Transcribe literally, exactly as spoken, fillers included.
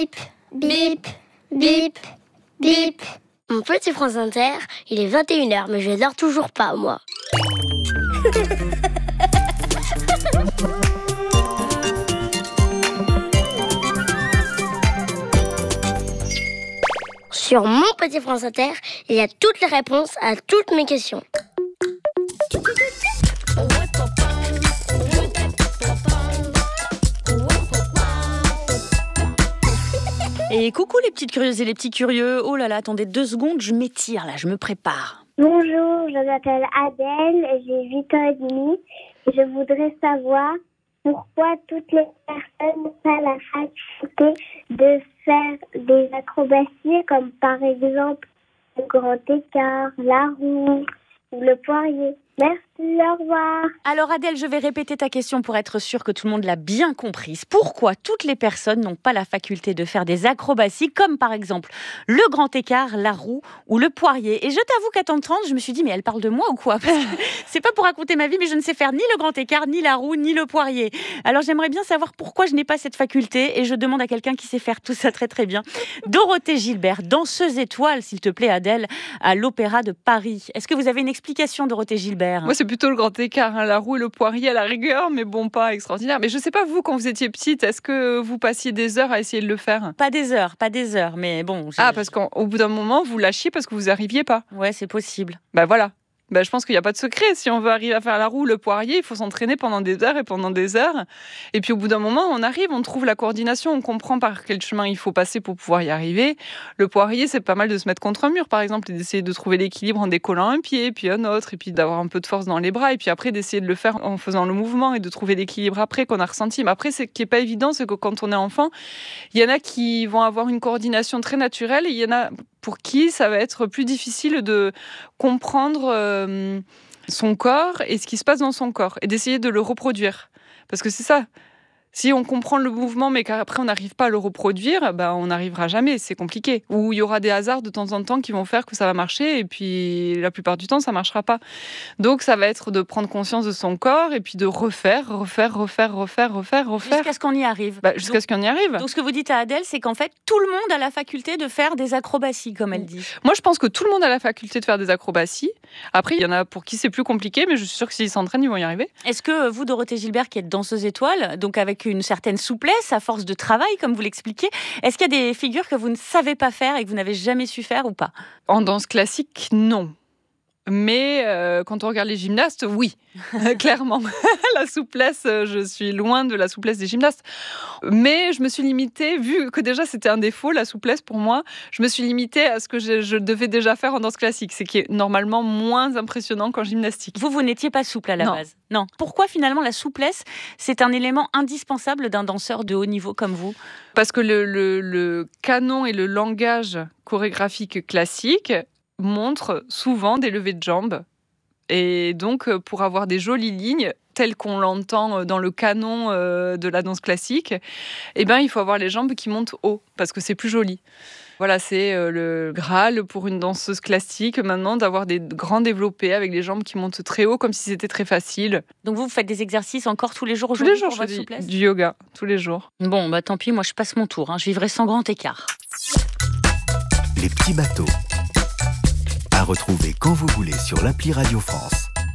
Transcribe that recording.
Bip, bip, bip, bip. Mon petit France Inter, il est vingt et une heures, mais je dors toujours pas, moi. Sur mon petit France Inter, il y a toutes les réponses à toutes mes questions. Et coucou les petites curieuses et les petits curieux. Oh là là, attendez deux secondes, je m'étire là, je me prépare. Bonjour, je m'appelle Adèle, j'ai huit ans et demi. Et je voudrais savoir pourquoi toutes les personnes n'ont pas la faculté de faire des acrobaties, comme par exemple le grand écart, la roue ou le poirier. Merci, au revoir. Alors Adèle, je vais répéter ta question pour être sûre que tout le monde l'a bien comprise. Pourquoi toutes les personnes n'ont pas la faculté de faire des acrobaties, comme par exemple le grand écart, la roue ou le poirier? Et je t'avoue qu'à t'entendre, je me suis dit, mais elle parle de moi ou quoi? Parce que c'est pas pour raconter ma vie, mais je ne sais faire ni le grand écart, ni la roue, ni le poirier. Alors j'aimerais bien savoir pourquoi je n'ai pas cette faculté, et je demande à quelqu'un qui sait faire tout ça très très bien. Dorothée Gilbert, danseuse étoile, s'il te plaît Adèle, à l'Opéra de Paris. Est-ce que vous avez une explication, Dorothée Gilbert? Moi, c'est plutôt le grand écart, hein, la roue et le poirier à la rigueur, mais bon, pas extraordinaire. Mais je sais pas, vous, quand vous étiez petite, est-ce que vous passiez des heures à essayer de le faire? Pas des heures, pas des heures, mais bon... Je... Ah, parce qu'au bout d'un moment, vous lâchiez parce que vous arriviez pas. Ouais, c'est possible. Bah voilà. Bah, je pense qu'il n'y a pas de secret. Si on veut arriver à faire la roue, le poirier, il faut s'entraîner pendant des heures et pendant des heures. Et puis au bout d'un moment, on arrive, on trouve la coordination, on comprend par quel chemin il faut passer pour pouvoir y arriver. Le poirier, c'est pas mal de se mettre contre un mur, par exemple, et d'essayer de trouver l'équilibre en décollant un pied, puis un autre, et puis d'avoir un peu de force dans les bras, et puis après d'essayer de le faire en faisant le mouvement et de trouver l'équilibre après qu'on a ressenti. Mais après, ce qui n'est pas évident, c'est que quand on est enfant, il y en a qui vont avoir une coordination très naturelle, et il y en a pour qui ça va être plus difficile de comprendre euh, son corps et ce qui se passe dans son corps et d'essayer de le reproduire. Parce que c'est ça. Si on comprend le mouvement mais qu'après on n'arrive pas à le reproduire, ben on n'arrivera jamais, c'est compliqué. Ou il y aura des hasards de temps en temps qui vont faire que ça va marcher et puis la plupart du temps ça ne marchera pas. Donc ça va être de prendre conscience de son corps et puis de refaire, refaire, refaire, refaire, refaire, refaire. Jusqu'à ce qu'on y arrive. Bah, jusqu'à donc, ce qu'on y arrive. Donc ce que vous dites à Adèle, c'est qu'en fait tout le monde a la faculté de faire des acrobaties, comme elle dit. Moi je pense que tout le monde a la faculté de faire des acrobaties. Après il y en a pour qui c'est plus compliqué, mais je suis sûre que s'ils s'entraînent, ils vont y arriver. Est-ce que vous, Dorothée Gilbert, qui êtes danseuse étoile, donc avec une certaine souplesse, à force de travail, comme vous l'expliquez, est-ce qu'il y a des figures que vous ne savez pas faire et que vous n'avez jamais su faire ou pas? En danse classique, non. Mais euh, quand on regarde les gymnastes, oui, clairement. La souplesse, je suis loin de la souplesse des gymnastes. Mais je me suis limitée, vu que déjà c'était un défaut, la souplesse pour moi, je me suis limitée à ce que je, je devais déjà faire en danse classique, ce qui est normalement moins impressionnant qu'en gymnastique. Vous, vous n'étiez pas souple à la non. base? Non. Pourquoi finalement la souplesse, c'est un élément indispensable d'un danseur de haut niveau comme vous? Parce que le, le, le canon et le langage chorégraphique classique montre souvent des levées de jambes. Et donc, pour avoir des jolies lignes, telles qu'on l'entend dans le canon de la danse classique, eh ben, il faut avoir les jambes qui montent haut, parce que c'est plus joli. Voilà, c'est le Graal pour une danseuse classique, maintenant, d'avoir des grands développés avec les jambes qui montent très haut, comme si c'était très facile. Donc vous, vous faites des exercices encore tous les jours aujourd'hui? Tous les jours, pour votre je souplesse? fais du yoga, tous les jours. Bon, bah tant pis, moi je passe mon tour, hein. Je vivrai sans grand écart. Les petits bateaux. À retrouver quand vous voulez sur l'appli Radio France.